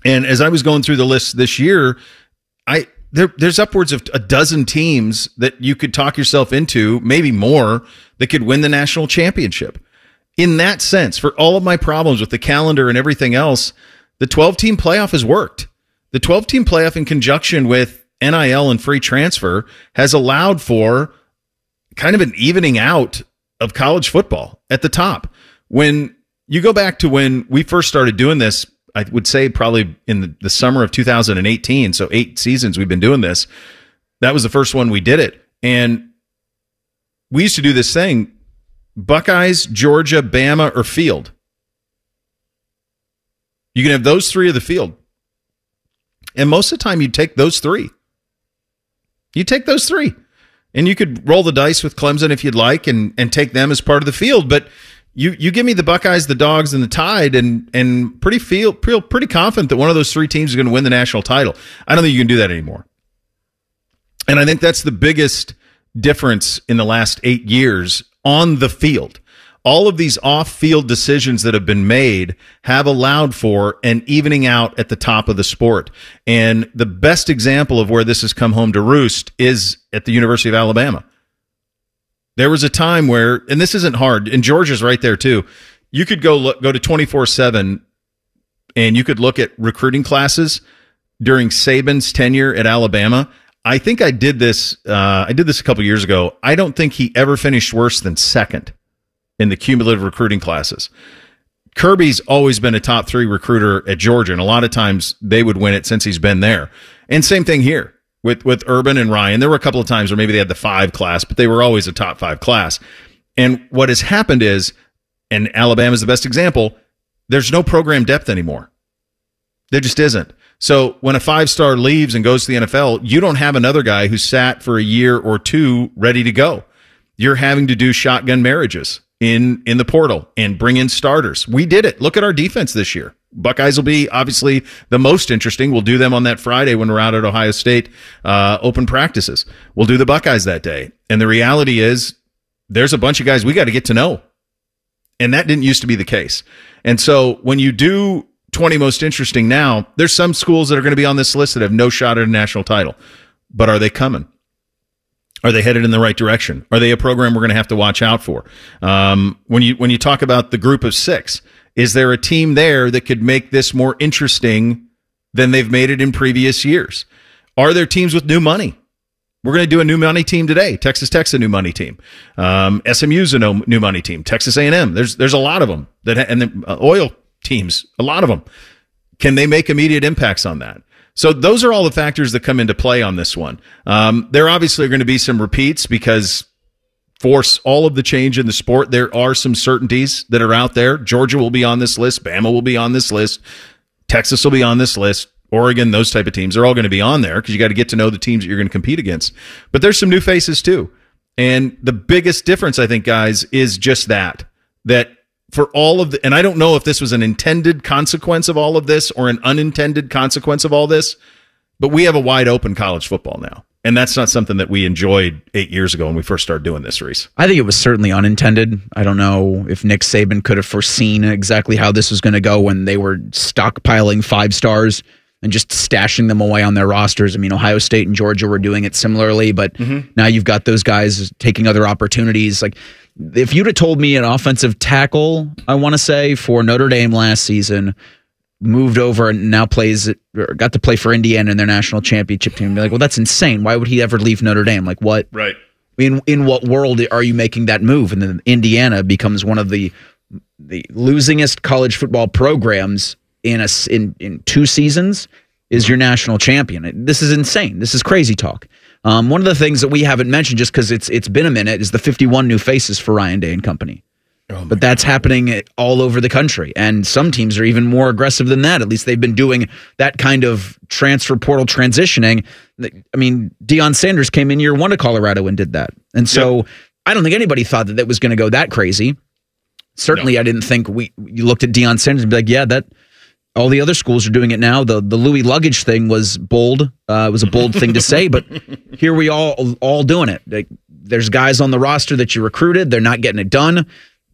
And as I was going through the list this year, there's upwards of a dozen teams that you could talk yourself into, maybe more, that could win the national championship. In that sense, for all of my problems with the calendar and everything else, the 12-team playoff has worked. The 12-team playoff in conjunction with NIL and free transfer has allowed for kind of an evening out of college football at the top. When you go back to when we first started doing this, I would say probably in the summer of 2018, so 8 seasons we've been doing this, that was the first one we did it. And we used to do this thing, Buckeyes, Georgia, Bama, or field. You can have those 3 of the field. And most of the time you take those 3. You take those 3. And you could roll the dice with Clemson if you'd like and take them as part of the field. But you give me the Buckeyes, the Dogs, and the Tide, and pretty confident that one of those 3 teams is going to win the national title. I don't think you can do that anymore. And I think that's the biggest difference in the last 8 years on the field. All of these off-field decisions that have been made have allowed for an evening out at the top of the sport. And the best example of where this has come home to roost is at the University of Alabama. There was a time where, and this isn't hard, and Georgia's right there too, you could go to 24/7 and you could look at recruiting classes during Saban's tenure at Alabama. I think I did this a couple years ago. I don't think he ever finished worse than second in the cumulative recruiting classes. Kirby's always been a top 3 recruiter at Georgia, and a lot of times they would win it since he's been there. And same thing here with Urban and Ryan. There were a couple of times where maybe they had the 5 class, but they were always a top 5 class. And what has happened is, and Alabama's the best example, there's no program depth anymore. There just isn't. So when a 5-star leaves and goes to the NFL, you don't have another guy who sat for a year or 2 ready to go. You're having to do shotgun marriages in the portal and bring in starters. We did it. Look at our defense this year. Buckeyes will be obviously the most interesting. We'll do them on that Friday when we're out at Ohio State open practices. We'll do the Buckeyes that day. And the reality is there's a bunch of guys we got to get to know. And that didn't used to be the case. And so when you do 20 most interesting now, there's some schools that are going to be on this list that have no shot at a national title. But are they coming? Are they headed in the right direction? Are they a program we're going to have to watch out for? When you talk about the group of 6, is there a team there that could make this more interesting than they've made it in previous years? Are there teams with new money? We're going to do a new money team today. Texas Tech's a new money team. SMU's a new money team. Texas A&M. There's a lot of them and the oil teams. A lot of them. Can they make immediate impacts on that? So those are all the factors that come into play on this one. There obviously are going to be some repeats because for all of the change in the sport, there are some certainties that are out there. Georgia will be on this list. Bama will be on this list. Texas will be on this list. Oregon, those type of teams, they're all going to be on there because you got to get to know the teams that you're going to compete against. But there's some new faces too. And the biggest difference, I think, guys, is just that for all of the, and I don't know if this was an intended consequence of all of this or an unintended consequence of all this, but we have a wide open college football now. And that's not something that we enjoyed 8 years ago when we first started doing this, Reese. I think it was certainly unintended. I don't know if Nick Saban could have foreseen exactly how this was going to go when they were stockpiling 5 stars and just stashing them away on their rosters. I mean, Ohio State and Georgia were doing it similarly, but now you've got those guys taking other opportunities. Like, if you'd have told me an offensive tackle, I want to say, for Notre Dame last season, moved over and now got to play for Indiana in their national championship team, be like, well, that's insane. Why would he ever leave Notre Dame? Like, what? Right. In what world are you making that move? And then Indiana becomes one of the losingest college football programs in 2 seasons, is your national champion. This is insane. This is crazy talk. One of the things that we haven't mentioned, just because it's been a minute, is the 51 new faces for Ryan Day and company. But that's happening all over the country. And some teams are even more aggressive than that. At least they've been doing that kind of transfer portal transitioning. I mean, Deion Sanders came in year 1 to Colorado and did that. And so I don't think anybody thought that was going to go that crazy. Certainly, I didn't think you looked at Deion Sanders and be like, yeah, that all the other schools are doing it now. The Louis luggage thing was bold. It was a bold thing to say, but here we all doing it. There's guys on the roster that you recruited. They're not getting it done.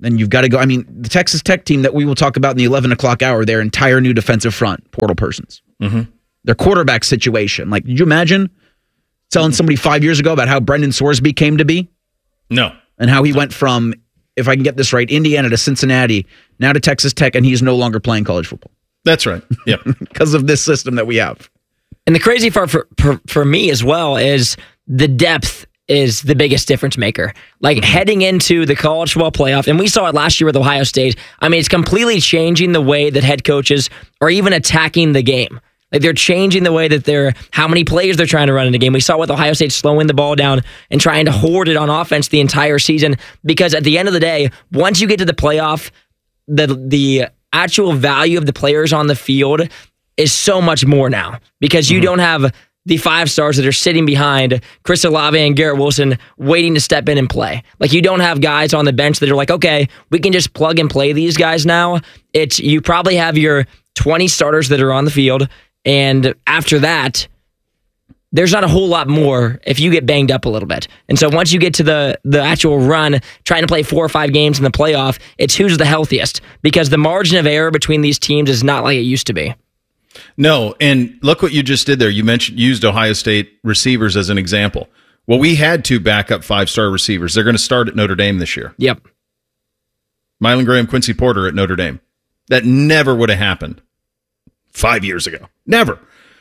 then you've got to go. I mean, the Texas Tech team that we will talk about in the 11 o'clock hour, their entire new defensive front, portal persons. Mm-hmm. Their quarterback situation. Like, did you imagine telling somebody 5 years ago about how Brendan Sorsby came to be? No. And how he went from, if I can get this right, Indiana to Cincinnati, now to Texas Tech, and he's no longer playing college football. That's right. Yeah. Because of this system that we have. And the crazy part for me as well is the depth is the biggest difference maker. Like heading into the college football playoff, and we saw it last year with Ohio State. I mean, it's completely changing the way that head coaches are even attacking the game. Like they're changing the way that how many plays they're trying to run in the game. We saw with Ohio State slowing the ball down and trying to hoard it on offense the entire season. Because at the end of the day, once you get to the playoff, the actual value of the players on the field is so much more now. Because you don't have the 5 stars that are sitting behind Chris Olave and Garrett Wilson waiting to step in and play. Like, you don't have guys on the bench that are like, okay, we can just plug and play these guys now. You probably have your 20 starters that are on the field, and after that, there's not a whole lot more if you get banged up a little bit. And so once you get to the actual run, trying to play 4 or 5 games in the playoff, it's who's the healthiest, because the margin of error between these teams is not like it used to be. No, and look what you just did there. You used Ohio State receivers as an example. Well, we had 2 backup 5-star receivers. They're going to start at Notre Dame this year. Yep. Mylan Graham, Quincy Porter at Notre Dame. That never would have happened 5 years ago. Never.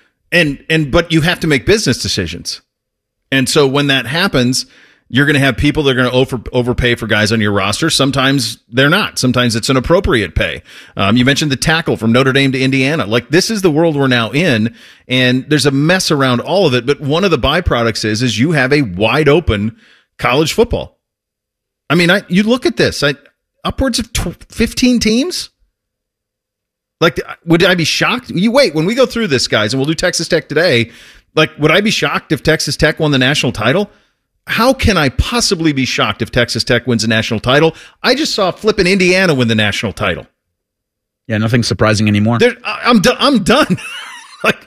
But you have to make business decisions. And so when that happens, you're going to have people that are going to overpay for guys on your roster. Sometimes they're not. Sometimes it's an appropriate pay. You mentioned the tackle from Notre Dame to Indiana. Like, this is the world we're now in, and there's a mess around all of it. But one of the byproducts is you have a wide open college football. I mean, you look at this, upwards of 15 teams. Like, would I be shocked? You wait, when we go through this, guys, and we'll do Texas Tech today, like, would I be shocked if Texas Tech won the national title? How can I possibly be shocked if Texas Tech wins a national title? I just saw flipping Indiana win the national title. Yeah, nothing surprising anymore. I'm done. Like,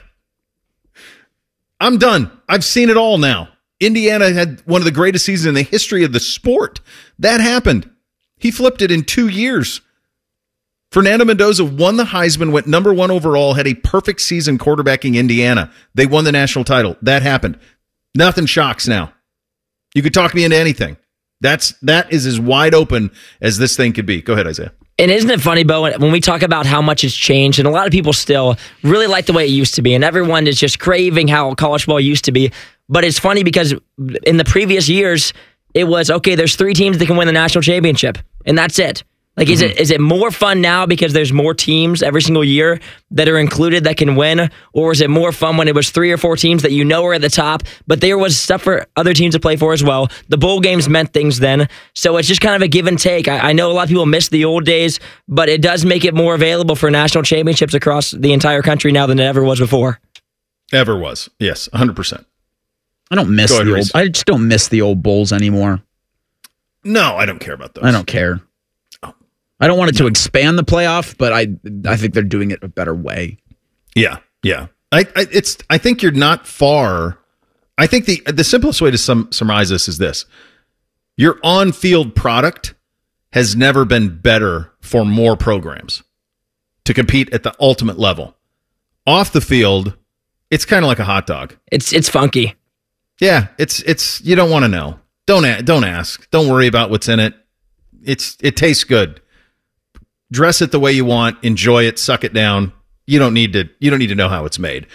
I'm done. I've seen it all now. Indiana had one of the greatest seasons in the history of the sport. That happened. He flipped it in 2 years. Fernando Mendoza won the Heisman, went number 1 overall, had a perfect season quarterbacking Indiana. They won the national title. That happened. Nothing shocks now. You could talk me into anything. That is as wide open as this thing could be. Go ahead, Isaiah. And isn't it funny, Bo, when we talk about how much it's changed, and a lot of people still really like the way it used to be, and everyone is just craving how college football used to be. But it's funny because in the previous years, it was, okay, there's 3 teams that can win the national championship, and that's it. Like, is it more fun now because there's more teams every single year that are included that can win? Or is it more fun when it was 3 or 4 teams that are at the top, but there was stuff for other teams to play for as well? The bowl games meant things then. So it's just kind of a give and take. I know a lot of people miss the old days, but it does make it more available for national championships across the entire country now than it ever was before. Ever was. Yes, 100%. I don't miss I just don't miss the old bowls anymore. No, I don't care about those. I don't care. I don't want it to expand the playoff, but I think they're doing it a better way. Yeah. I think you're not far. I think the simplest way to summarize this is this: your on-field product has never been better for more programs to compete at the ultimate level. Off the field, it's kind of like a hot dog. It's funky. Yeah, it's you don't want to know. Don't ask. Don't worry about what's in it. It tastes good. Dress it the way you want, enjoy it, suck it down. You don't need to know how it's made.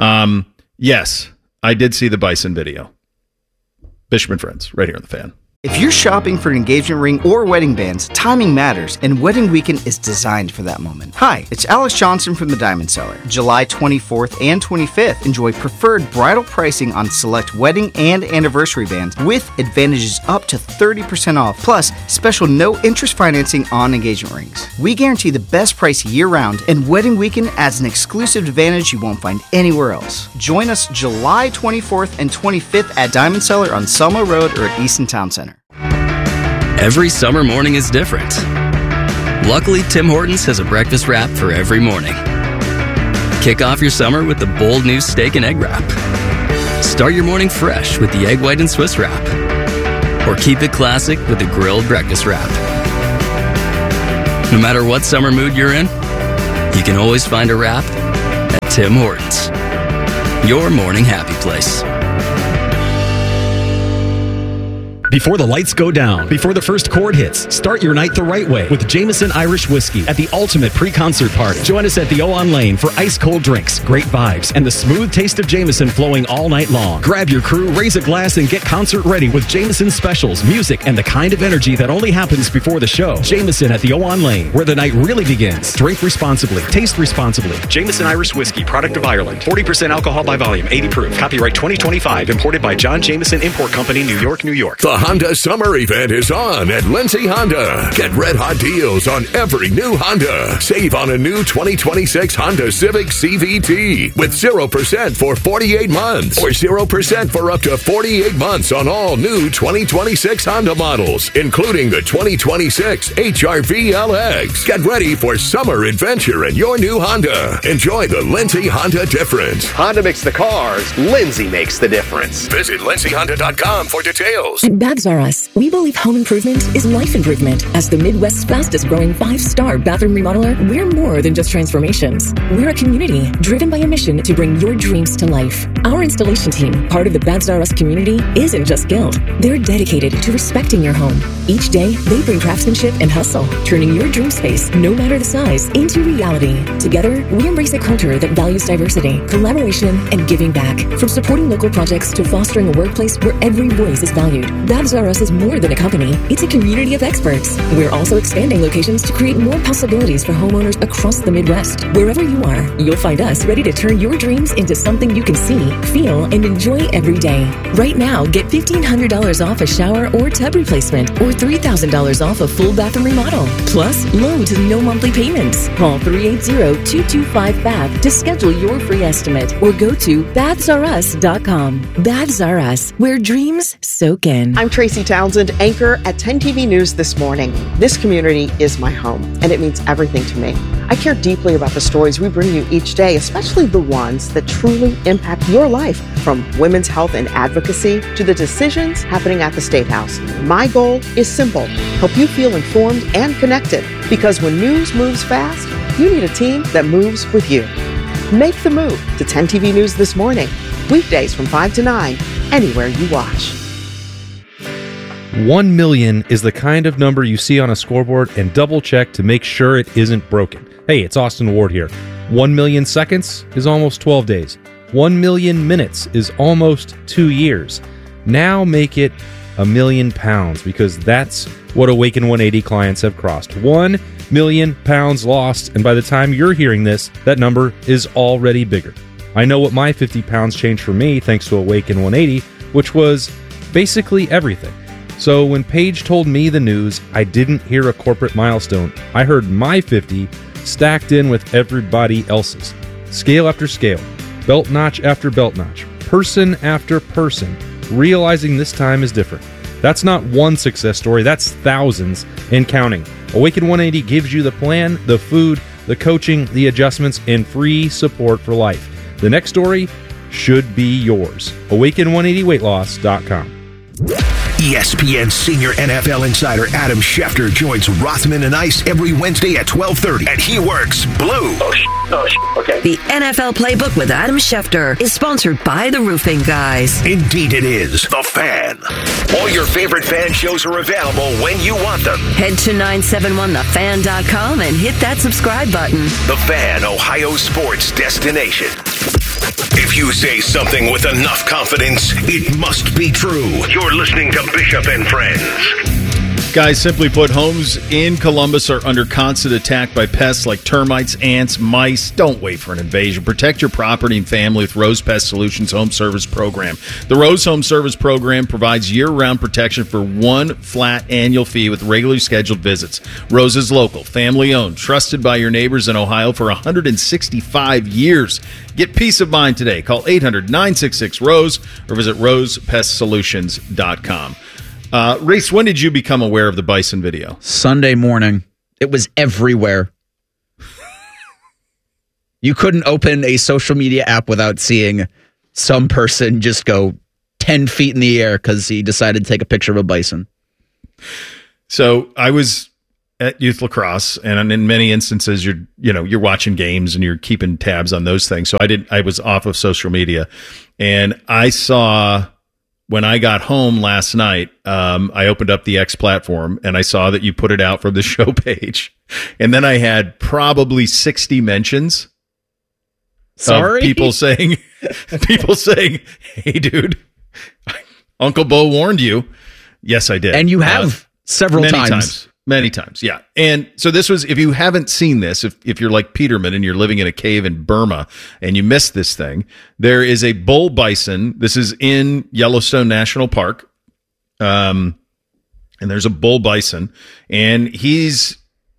Yes, I did see the Bison video. Bishop and Friends, right here on The Fan. If you're shopping for an engagement ring or wedding bands, timing matters, and Wedding Weekend is designed for that moment. Hi, it's Alex Johnson from The Diamond Seller. July 24th and 25th, enjoy preferred bridal pricing on select wedding and anniversary bands with advantages up to 30% off, plus special no-interest financing on engagement rings. We guarantee the best price year-round, and Wedding Weekend adds an exclusive advantage you won't find anywhere else. Join us July 24th and 25th at Diamond Seller on Selma Road or at Easton Town Center. Every summer morning is different. Luckily, Tim Hortons has a breakfast wrap for every morning. Kick off your summer with the bold new steak and egg wrap. Start your morning fresh with the egg white and Swiss wrap. Or keep it classic with the grilled breakfast wrap. No matter what summer mood you're in, you can always find a wrap at Tim Hortons. Your morning happy place. Before the lights go down, before the first chord hits, start your night the right way with Jameson Irish Whiskey at the ultimate pre-concert party. Join us at the O on Lane for ice-cold drinks, great vibes, and the smooth taste of Jameson flowing all night long. Grab your crew, raise a glass, and get concert ready with Jameson specials, music, and the kind of energy that only happens before the show. Jameson at the O on Lane, where the night really begins. Drink responsibly. Taste responsibly. Jameson Irish Whiskey, product of Ireland. 40% alcohol by volume, 80 proof. Copyright 2025. Imported by John Jameson Import Company, New York, New York. The Honda Summer Event is on at Lindsay Honda. Get red hot deals on every new Honda. Save on a new 2026 Honda Civic CVT with 0% for 48 months or 0% for up to 48 months on all new 2026 Honda models, including the 2026 HR-V LX. Get ready for summer adventure in your new Honda. Enjoy the Lindsay Honda difference. Honda makes the cars. Lindsay makes the difference. Visit lindsayhonda.com for details. At Babs R Us, we believe home improvement is life improvement. As the Midwest's fastest growing 5-star bathroom remodeler, we're more than just transformations. We're a community driven by a mission to bring your dreams to life. Our installation team, part of the Babs R Us community, isn't just skilled. They're dedicated to respecting your home. Each day, they bring craftsmanship and hustle, turning your dream space, no matter the size, into reality. Together, we embrace a culture that values diversity, collaboration, and giving back. From supporting local projects to fostering a workplace where every voice is valued, Babs R Us is more than a company. It's a community of experts. We're also expanding locations to create more possibilities for homeowners across the Midwest. Wherever you are, you'll find us ready to turn your dreams into something you can see, feel, and enjoy every day. Right now, get $1,500 off a shower or tub replacement or $3,000 off a full bathroom remodel. Plus, low to no monthly payments. Call 380-225-BAB to schedule your free estimate or go to babsrus.com. Babs R Us, where dreams soak in. I'm Tracy Townsend, anchor at 10 TV News This Morning. This community is my home, and it means everything to me. I care deeply about the stories we bring you each day, especially the ones that truly impact your life, from women's health and advocacy to the decisions happening at the State House. My goal is simple: help you feel informed and connected, because when news moves fast, you need a team that moves with you. Make the move to 10 TV News This Morning, weekdays from 5 to 9, anywhere you watch. 1 million is the kind of number you see on a scoreboard and double check to make sure it isn't broken. Hey, it's Austin Ward here. 1 million seconds is almost 12 days. 1 million minutes is almost 2 years. Now make it £1 million, because that's what Awaken 180 clients have crossed. 1 million pounds lost, and by the time you're hearing this, that number is already bigger. I know what my 50 pounds changed for me thanks to Awaken 180, which was basically everything. So when Paige told me the news, I didn't hear a corporate milestone. I heard my 50 stacked in with everybody else's. Scale after scale, belt notch after belt notch, person after person, realizing this time is different. That's not one success story, that's thousands and counting. Awaken 180 gives you the plan, the food, the coaching, the adjustments, and free support for life. The next story should be yours. Awaken180weightloss.com. ESPN senior NFL insider Adam Schefter joins Rothman and Ice every Wednesday at 12:30, and he works blue. Okay. The NFL Playbook with Adam Schefter is sponsored by the Roofing Guys. Indeed it is. The Fan. All your favorite Fan shows are available when you want them. Head to 971thefan.com and hit that subscribe button. The Fan, Ohio sports destination. If you say something with enough confidence, it must be true. You're listening to Bishop and Friends. Guys, simply put, homes in Columbus are under constant attack by pests like termites, ants, mice. Don't wait for an invasion. Protect your property and family with Rose Pest Solutions Home Service Program. The Rose Home Service Program provides year-round protection for one flat annual fee with regularly scheduled visits. Rose is local, family-owned, trusted by your neighbors in Ohio for 165 years. Get peace of mind today. Call 800-966-ROSE or visit rosepestsolutions.com. Reese, when did you become aware of the bison video? Sunday morning. It was everywhere. You couldn't open a social media app without seeing some person just go 10 feet in the air because he decided to take a picture of a bison. So I was at youth lacrosse, and in many instances, you're watching games and you're keeping tabs on those things. So I was off of social media, and I saw when I got home last night, I opened up the X platform and I saw that you put it out from the show page, and then I had probably 60 mentions. Sorry, of people saying, "Hey, dude, Uncle Bo warned you." Yes, I did, and you have several times. Many times, yeah. And so this was, if you haven't seen this, if you're like Peterman and you're living in a cave in Burma and you missed this thing, there is a bull bison. This is in Yellowstone National Park. And there's a bull bison, and he's,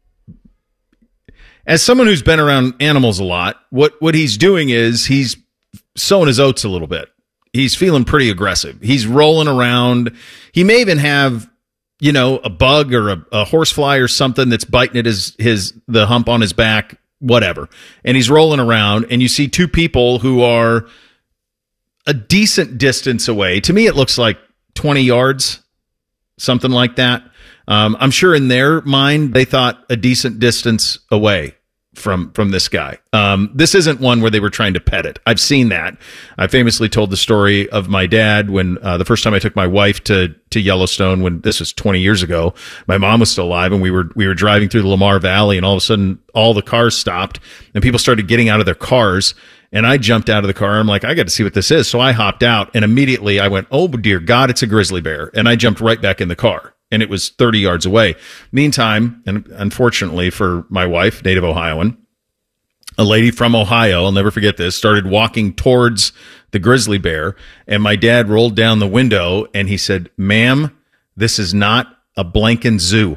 as someone who's been around animals a lot, what he's doing is he's sowing his oats a little bit. He's feeling pretty aggressive. He's rolling around. He may even have, a bug or a horsefly or something that's biting at the hump on his back, whatever. And he's rolling around, and you see two people who are a decent distance away. To me, it looks like 20 yards, something like that. I'm sure in their mind, they thought a decent distance away from this guy. This isn't one where they were trying to pet it. I've seen that. I famously told the story of my dad when the first time I took my wife to Yellowstone, when this was 20 years ago. My mom was still alive, and we were driving through the Lamar Valley, and all of a sudden all the cars stopped and people started getting out of their cars, and I jumped out of the car. I'm like, I got to see what this is. So I hopped out, and immediately I went, oh dear God, it's a grizzly bear. And I jumped right back in the car. And it was 30 yards away. Meantime, and unfortunately for my wife, native Ohioan, a lady from Ohio, I'll never forget this, started walking towards the grizzly bear. And my dad rolled down the window and he said, "Ma'am, this is not a Blanken Zoo."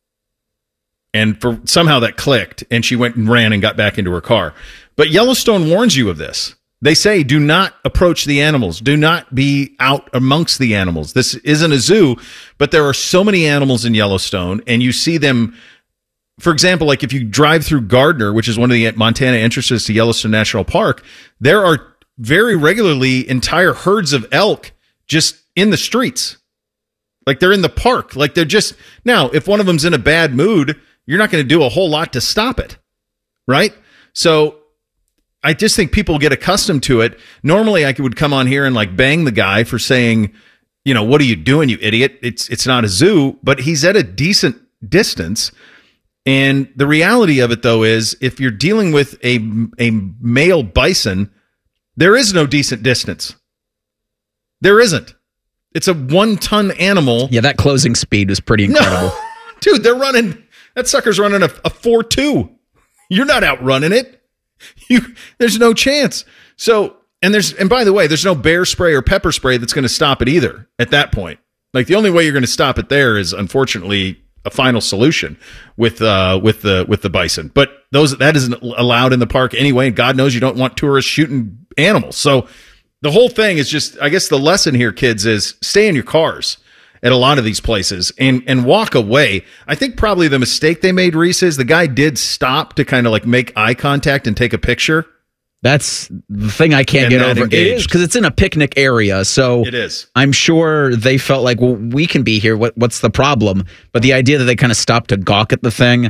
And somehow that clicked, and she went and ran and got back into her car. But Yellowstone warns you of this. They say, do not approach the animals. Do not be out amongst the animals. This isn't a zoo, but there are so many animals in Yellowstone, and you see them. For example, like if you drive through Gardner, which is one of the Montana entrances to Yellowstone National Park, there are very regularly entire herds of elk just in the streets. Like they're in the park. Like they're just, now, if one of them's in a bad mood, you're not going to do a whole lot to stop it. Right? So I just think people get accustomed to it. Normally I would come on here and like bang the guy for saying, what are you doing, you idiot? It's not a zoo, but he's at a decent distance. And the reality of it, though, is if you're dealing with a male bison, there is no decent distance. There isn't. It's a 1-ton animal. Yeah, that closing speed was pretty incredible. No. Dude, that sucker's running a 4.2. You're not outrunning it. There's no chance. So, and by the way, there's no bear spray or pepper spray that's going to stop it either at that point. Like the only way you're going to stop it there is, unfortunately, a final solution with the bison, but that isn't allowed in the park anyway. And God knows you don't want tourists shooting animals. So the whole thing is just, I guess the lesson here, kids, is stay in your cars at a lot of these places and walk away. I think probably the mistake they made, Reese, is the guy did stop to kind of like make eye contact and take a picture. That's the thing I can't get over. Engaged. It is because it's in a picnic area, so it is. I'm sure they felt like, well, we can be here. What's the problem? But the idea that they kind of stopped to gawk at the thing,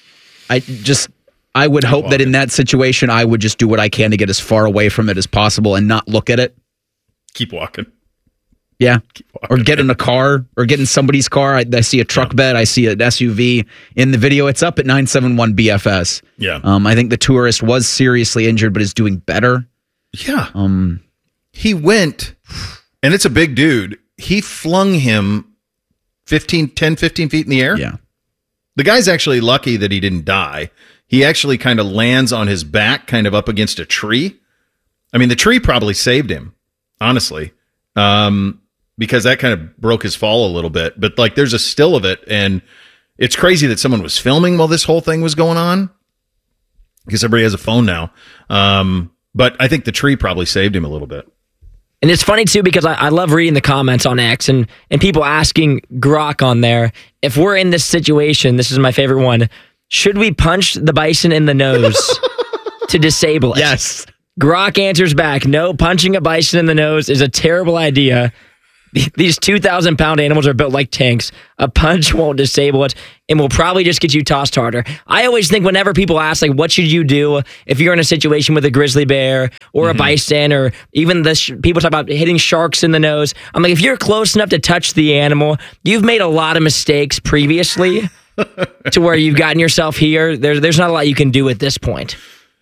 I would hope that in that situation, I would just do what I can to get as far away from it as possible and not look at it. Keep walking. Yeah, or get in a car or get in somebody's car. I see a truck bed. I see an SUV. In the video, it's up at 971 BFS. Yeah. I think the tourist was seriously injured, but is doing better. Yeah. He went, and it's a big dude. He flung him 10, 15 feet in the air. Yeah. The guy's actually lucky that he didn't die. He actually kind of lands on his back, kind of up against a tree. I mean, the tree probably saved him, honestly. Because that kind of broke his fall a little bit. But like there's a still of it, and it's crazy that someone was filming while this whole thing was going on. Because everybody has a phone now. But I think the tree probably saved him a little bit. And it's funny too, because I love reading the comments on X and people asking Grok on there, if we're in this situation, this is my favorite one, should we punch the bison in the nose to disable it? Yes. Grok answers back, no, punching a bison in the nose is a terrible idea. These 2,000-pound animals are built like tanks. A punch won't disable it and will probably just get you tossed harder. I always think whenever people ask, like, what should you do if you're in a situation with a grizzly bear or a bison, or even people talk about hitting sharks in the nose. I'm like, if you're close enough to touch the animal, you've made a lot of mistakes previously to where you've gotten yourself here. There's not a lot you can do at this point.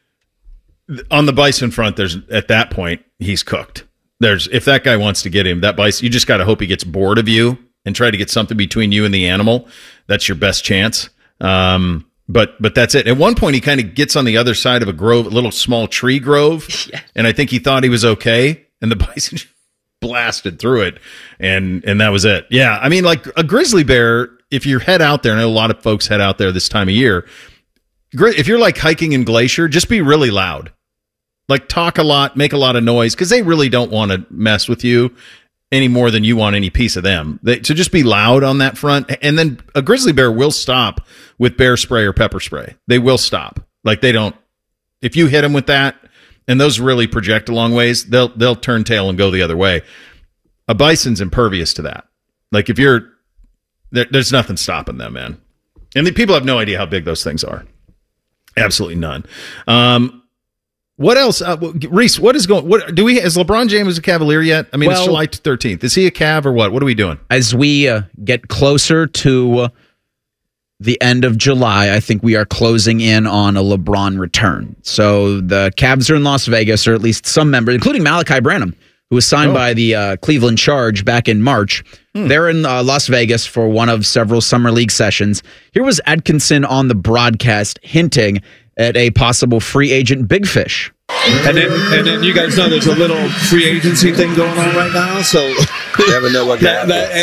On the bison front, at that point, he's cooked. If that guy wants to get him, that bison, you just got to hope he gets bored of you and try to get something between you and the animal. That's your best chance. But that's it. At one point, he kind of gets on the other side of a grove, a little small tree grove, and I think he thought he was okay, and the bison blasted through it, and that was it. Yeah, I mean, like a grizzly bear, if you head out there, and I know a lot of folks head out there this time of year, if you're like hiking in Glacier, just be really loud. Like talk a lot, make a lot of noise, because they really don't want to mess with you any more than you want any piece of them. So just be loud on that front. And then a grizzly bear will stop with bear spray or pepper spray. They will stop. Like they don't, if you hit them with that, and those really project a long ways, they'll turn tail and go the other way. A bison's impervious to that. Like if there's nothing stopping them, man. And the people have no idea how big those things are. Absolutely none. What else? Reese, is LeBron James a Cavalier yet? I mean, it's July 13th. Is he a Cav or what? What are we doing? As we get closer to the end of July, I think we are closing in on a LeBron return. So the Cavs are in Las Vegas, or at least some members, including Malachi Branham, who was signed by the Cleveland Charge back in March. They're in Las Vegas for one of several Summer League sessions. Here was Atkinson on the broadcast hinting at a possible free agent big fish. And then you guys know there's a little free agency thing going on right now, so you never know what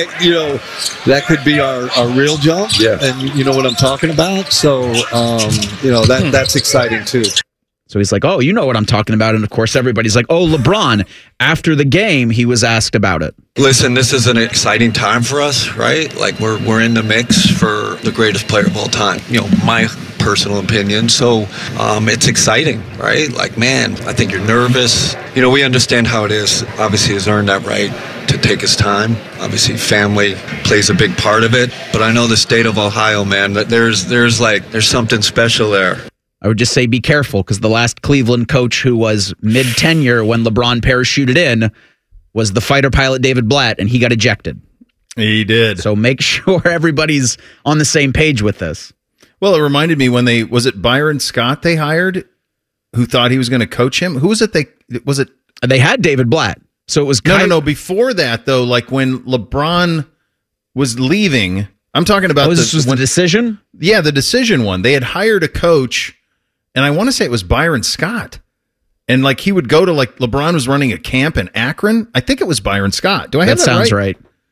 that could be our real jump. Yeah, and you know what I'm talking about. So that's exciting too. So he's like, oh, you know what I'm talking about. And, of course, everybody's like, oh, LeBron. After the game, he was asked about it. Listen, this is an exciting time for us, right? Like, we're in the mix for the greatest player of all time. You know, my personal opinion. So it's exciting, right? Like, man, I think you're nervous. You know, we understand how it is. Obviously, he's earned that right to take his time. Obviously, family plays a big part of it. But I know the state of Ohio, man, that there's something special there. I would just say be careful, because the last Cleveland coach who was mid-tenure when LeBron parachuted in was the fighter pilot David Blatt, and he got ejected. He did. So make sure everybody's on the same page with this. Well, it reminded me when was it Byron Scott they hired, who thought he was going to coach him? Who was it? They had David Blatt. So it was no. Before that, though, like when LeBron was leaving, I'm talking about the decision. Yeah, the decision one. They had hired a coach. And I want to say it was Byron Scott. And like he would go to, like, LeBron was running a camp in Akron. I think it was Byron Scott. Do I have that sounds right?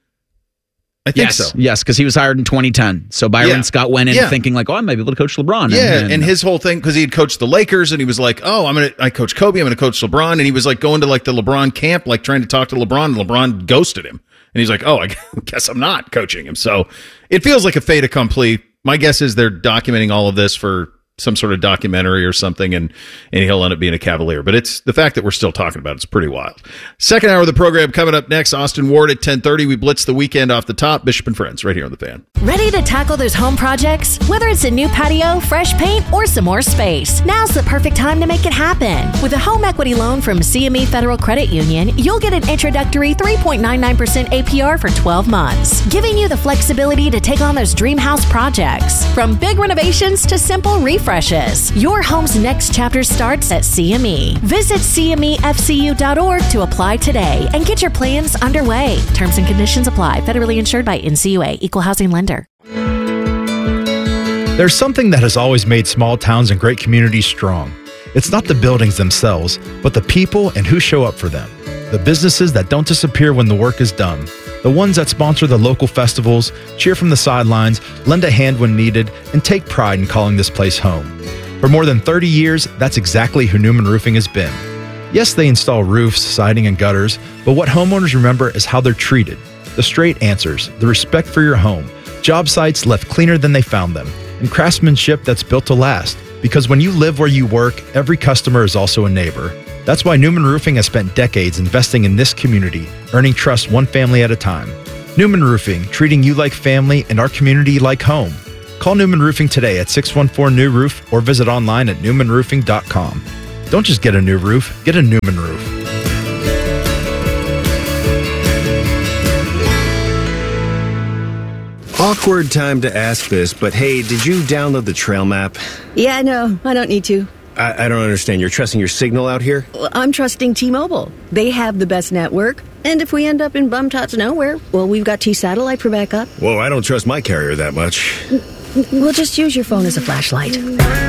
I think so. Yes, because he was hired in 2010. So Byron Scott went in thinking like, oh, I might be able to coach LeBron. Yeah, and his whole thing, because he had coached the Lakers, and he was like, oh, I coach Kobe, I'm going to coach LeBron. And he was like going to like the LeBron camp, like trying to talk to LeBron, and LeBron ghosted him. And he's like, oh, I guess I'm not coaching him. So it feels like a fait accompli. My guess is they're documenting all of this for some sort of documentary or something, and he'll end up being a Cavalier. But it's the fact that we're still talking about it's pretty wild. Second hour of the program coming up next. Austin Ward at 10:30. We blitz the weekend off the top. Bishop and Friends right here on The Fan. Ready to tackle those home projects? Whether it's a new patio, fresh paint, or some more space, now's the perfect time to make it happen. With a home equity loan from CME Federal Credit Union, you'll get an introductory 3.99% APR for 12 months, giving you the flexibility to take on those dream house projects. From big renovations to simple refreshes, your home's next chapter starts at CME. Visit CMEFCU.org to apply today and get your plans underway. Terms and conditions apply. Federally insured by NCUA. Equal housing lender. There's something that has always made small towns and great communities strong. It's not the buildings themselves, but the people and who show up for them. The businesses that don't disappear when the work is done. The ones that sponsor the local festivals, cheer from the sidelines, lend a hand when needed, and take pride in calling this place home. For more than 30 years, that's exactly who Newman Roofing has been. Yes, they install roofs, siding, and gutters, but what homeowners remember is how they're treated. The straight answers, the respect for your home, job sites left cleaner than they found them, and craftsmanship that's built to last. Because when you live where you work, every customer is also a neighbor. That's why Newman Roofing has spent decades investing in this community, earning trust one family at a time. Newman Roofing, treating you like family and our community like home. Call Newman Roofing today at 614-NEW-ROOF or visit online at newmanroofing.com. Don't just get a new roof, get a Newman roof. Awkward time to ask this, but hey, did you download the trail map? Yeah, no, I don't need to. I don't understand. You're trusting your signal out here? Well, I'm trusting T-Mobile. They have the best network. And if we end up in bum-tots nowhere, well, we've got T-Satellite for backup. Whoa, I don't trust my carrier that much. We'll just use your phone as a flashlight.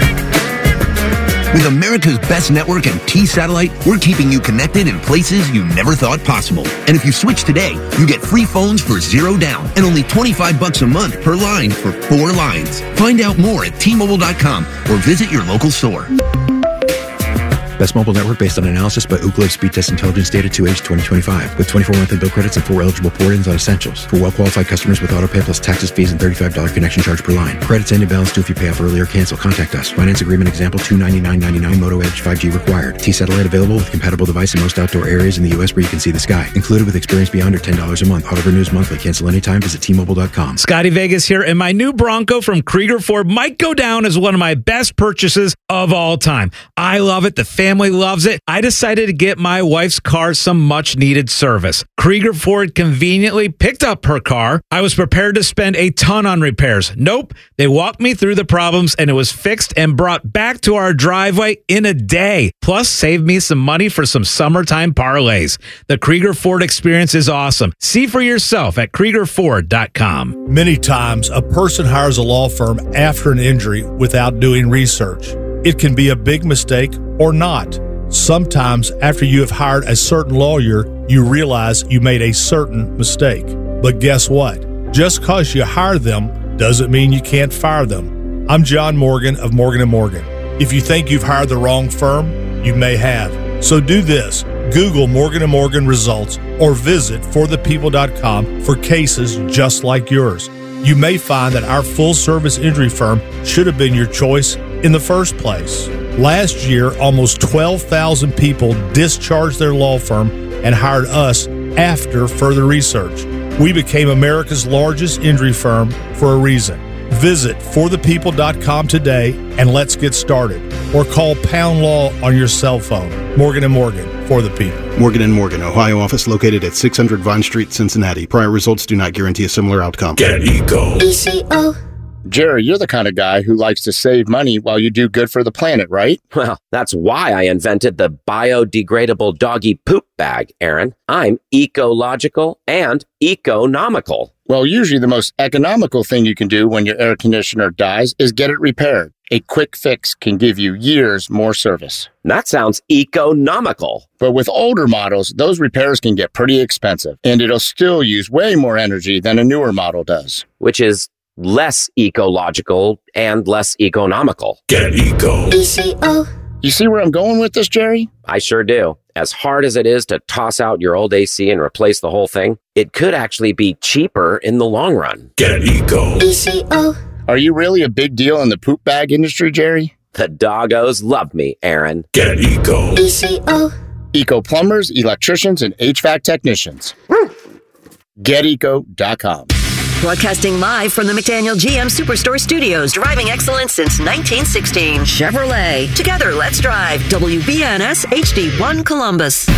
With America's best network and T-Satellite, we're keeping you connected in places you never thought possible. And if you switch today, you get free phones for $0 down and only $25 a month per line for 4 lines. Find out more at T-Mobile.com or visit your local store. Best mobile network based on analysis by Ookla Speed Test Intelligence Data 2H 2025 with 24 monthly bill credits and 4 eligible port-ins on Essentials. For well-qualified customers with autopay plus taxes, fees, and $35 connection charge per line. Credits end and balance due if you pay off early or cancel. Contact us. Finance agreement example $299.99 Moto Edge 5G required. T-Satellite available with compatible device in most outdoor areas in the U.S. where you can see the sky. Included with experience beyond or $10 a month. Auto renews monthly. Cancel anytime. Visit T-Mobile.com. Scotty Vegas here, and my new Bronco from Krieger Ford might go down as one of my best purchases of all time. I love it. The family loves it. I decided to get my wife's car some much-needed service. Krieger Ford conveniently picked up her car. I was prepared to spend a ton on repairs. Nope. They walked me through the problems, and it was fixed and brought back to our driveway in a day. Plus, saved me some money for some summertime parlays. The Krieger Ford experience is awesome. See for yourself at KriegerFord.com. Many times, a person hires a law firm after an injury without doing research. It can be a big mistake or not. Sometimes after you have hired a certain lawyer, you realize you made a certain mistake. But guess what? Just because you hire them doesn't mean you can't fire them. I'm John Morgan of Morgan & Morgan. If you think you've hired the wrong firm, you may have. So do this. Google Morgan & Morgan results or visit forthepeople.com for cases just like yours. You may find that our full-service injury firm should have been your choice in the first place. Last year, almost 12,000 people discharged their law firm and hired us after further research. We became America's largest injury firm for a reason. Visit forthepeople.com today and let's get started. Or call Pound Law on your cell phone. Morgan & Morgan, for the people. Morgan & Morgan, Ohio office located at 600 Vine Street, Cincinnati. Prior results do not guarantee a similar outcome. Get Eco. ECO. Jerry, you're the kind of guy who likes to save money while you do good for the planet, right? Well, that's why I invented the biodegradable doggy poop bag, Aaron. I'm ecological and economical. Well, usually the most economical thing you can do when your air conditioner dies is get it repaired. A quick fix can give you years more service. That sounds economical. But with older models, those repairs can get pretty expensive, and it'll still use way more energy than a newer model does. Which is less ecological and less economical. Get Eco. ECO. You see where I'm going with this, Jerry? I sure do. As hard as it is to toss out your old AC and replace the whole thing, it could actually be cheaper in the long run. Get Eco. ECO. Are you really a big deal in the poop bag industry, Jerry? The doggos love me, Aaron. Get Eco. ECO. Eco plumbers, electricians, and HVAC technicians. GetEco.com. Broadcasting live from the McDaniel GM Superstore Studios, driving excellence since 1916. Chevrolet. Together, let's drive. WBNS HD1 Columbus.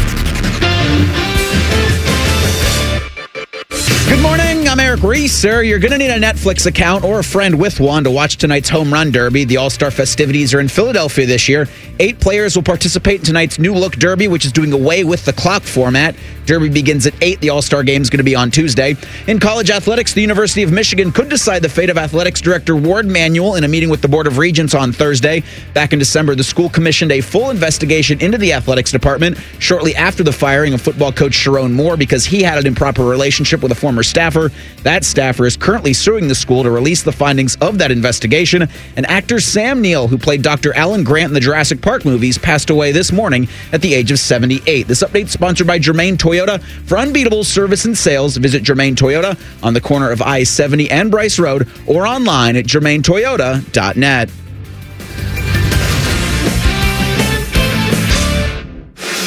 Good morning, I'm Eric Reeser. You're going to need a Netflix account or a friend with one to watch tonight's Home Run Derby. The All-Star festivities are in Philadelphia this year. 8 players will participate in tonight's new look Derby, which is doing away with the clock format. Derby begins at 8. The All-Star Game is going to be on Tuesday. In college athletics, the University of Michigan could decide the fate of athletics director Ward Manuel in a meeting with the Board of Regents on Thursday. Back in December, the school commissioned a full investigation into the athletics department shortly after the firing of football coach Sharon Moore because he had an improper relationship with a former staffer. That staffer is currently suing the school to release the findings of that investigation. And actor Sam Neill, who played Dr. Alan Grant in the Jurassic Park movies, passed away this morning at the age of 78. This update is sponsored by Germain Toyota. For unbeatable service and sales, visit Germain Toyota on the corner of I-70 and Bryce Road or online at germaintoyota.net.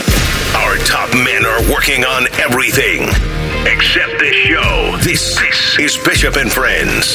are working on everything except this show. This is Bishop and Friends.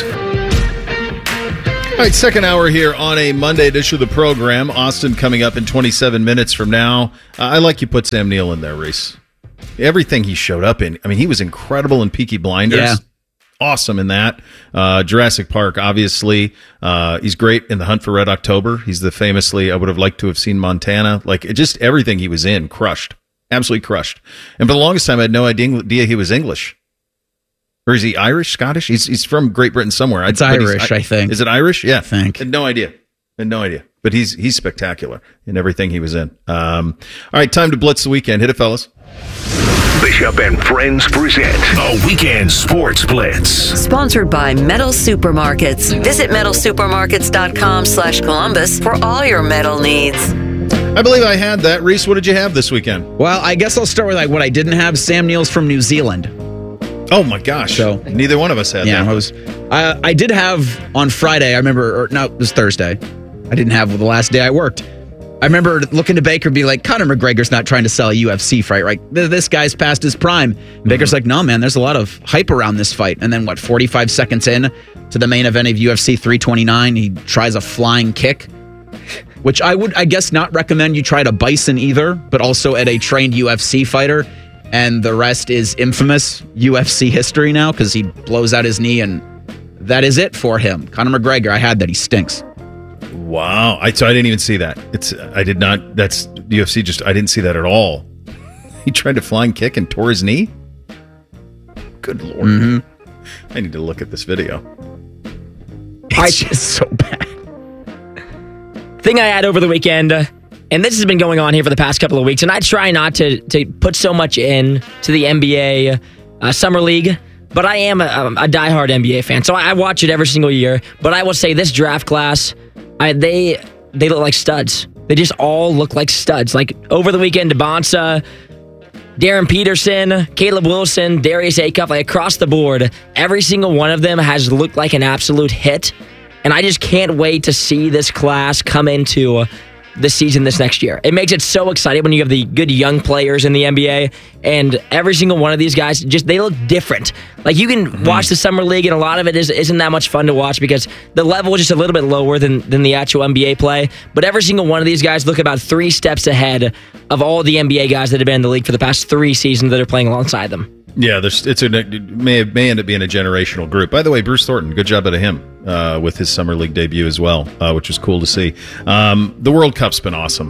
All right, second hour here on a Monday edition of the program. Austin coming up in 27 minutes from now. I like you put Sam Neill in there, Reese. Everything he showed up in. I mean, he was incredible in Peaky Blinders. Yeah. Awesome in that. Jurassic Park, obviously. He's great in The Hunt for Red October. He's the famously, I would have liked to have seen Montana. Like, just everything he was in, crushed. Absolutely crushed. And for the longest time, I had no idea he was English. Or is he Irish, Scottish? He's from Great Britain somewhere. It's Irish, I think. Is it Irish? Yeah. I think. Had no idea. But he's spectacular in everything he was in. All right, time to blitz the weekend. Hit it, fellas. Bishop and Friends present a Weekend Sports Blitz. Sponsored by Metal Supermarkets. Visit metalsupermarkets.com/Columbus for all your metal needs. I believe I had that. Reese, what did you have this weekend? Well, I guess I'll start with what I didn't have. Sam Neill's from New Zealand. Oh my gosh! So neither one of us had that. I did have on Friday. I remember, it was Thursday. I didn't have the last day I worked. I remember looking to Baker and be like, Conor McGregor's not trying to sell a UFC fight, right? This guy's past his prime. And Baker's like, no, man, there's a lot of hype around this fight. And then 45 seconds in to the main event of UFC 329, he tries a flying kick, which I would, I guess, not recommend you try to Bison either, but also at a trained UFC fighter. And the rest is infamous UFC history now because he blows out his knee, and that is it for him. Conor McGregor, I had that. He stinks. Wow. So I didn't even see that. I did not. That's UFC. I didn't see that at all. He tried to flying kick and tore his knee? Good Lord. Mm-hmm. I need to look at this video. It's just so bad. Thing I had over the weekend, and this has been going on here for the past couple of weeks, and I try not to put so much in to the NBA Summer League, but I am a diehard NBA fan, so I watch it every single year. But I will say this draft class, they look like studs. They just all look like studs. Like over the weekend, Bonsa, Darren Peterson, Caleb Wilson, Darius Acuff, like across the board, every single one of them has looked like an absolute hit. And I just can't wait to see this class come into this season this next year. It makes it so exciting when you have the good young players in the NBA, and every single one of these guys, they look different. Like you can watch the Summer League, and a lot of it isn't that much fun to watch because the level is just a little bit lower than the actual NBA play. But every single one of these guys look about 3 steps ahead of all the NBA guys that have been in the league for the past 3 seasons that are playing alongside them. Yeah, it may end up being a generational group. By the way, Bruce Thornton, good job out of him with his Summer League debut as well, which was cool to see. The World Cup's been awesome.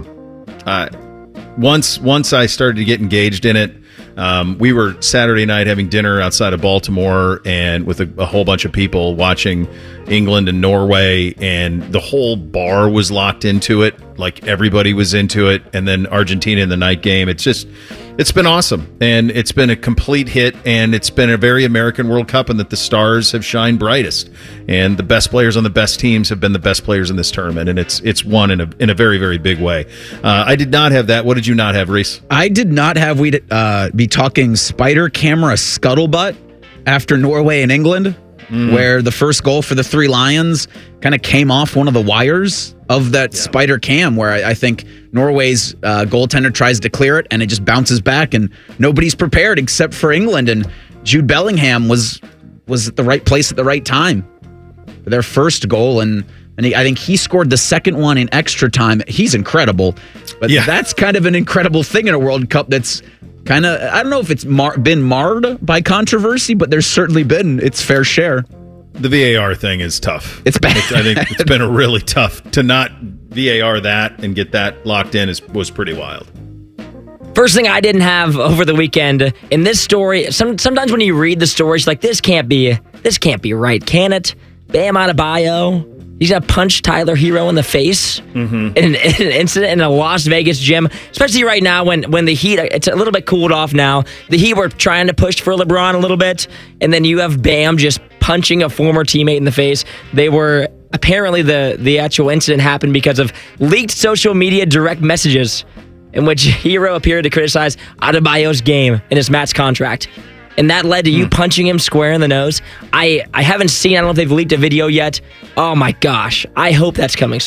Once I started to get engaged in it, we were Saturday night having dinner outside of Baltimore and with a whole bunch of people watching England and Norway, and the whole bar was locked into it. Like everybody was into it. And then Argentina in the night game. It's been awesome, and it's been a complete hit, and it's been a very American World Cup, and that the stars have shined brightest, and the best players on the best teams have been the best players in this tournament, and it's won in a very, very big way. I did not have that. What did you not have, Reese? I did not have be talking spider camera scuttlebutt after Norway and England, where the first goal for the Three Lions kind of came off one of the wires of that spider cam, where I think Norway's goaltender tries to clear it and it just bounces back, and nobody's prepared except for England. And Jude Bellingham was at the right place at the right time for their first goal, and I think he scored the second one in extra time. He's incredible, but that's kind of an incredible thing in a World Cup that's kind of, I don't know if it's been marred by controversy, but there's certainly been its fair share. The VAR thing is tough. It's bad. I think it's been a really tough to not VAR that and get that locked in was pretty wild. First thing I didn't have over the weekend in this story. Sometimes when you read the stories, like this can't be right, can it? Bam Adebayo. He's gonna punch Tyler Hero in the face in an incident in a Las Vegas gym. Especially right now when the Heat, it's a little bit cooled off now. The Heat were trying to push for LeBron a little bit, and then you have Bam just punching a former teammate in the face. They were apparently the actual incident happened because of leaked social media direct messages in which Hero appeared to criticize Adebayo's game in his max contract. And that led to you punching him square in the nose. I haven't seen, I don't know if they've leaked a video yet. Oh my gosh. I hope that's coming soon.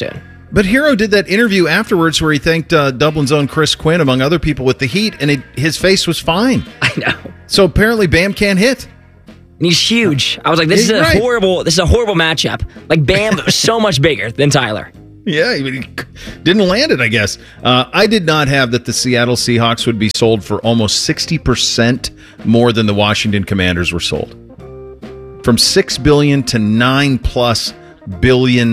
But Hero did that interview afterwards where he thanked Dublin's own Chris Quinn, among other people, with the Heat, and his face was fine. I know. So apparently Bam can't hit. And he's huge. I was like, this is a horrible matchup. Like, Bam was so much bigger than Tyler. Yeah, he didn't land it, I guess. I did not have that the Seattle Seahawks would be sold for almost 60% more than the Washington Commanders were sold. From $6 billion to $9+ billion.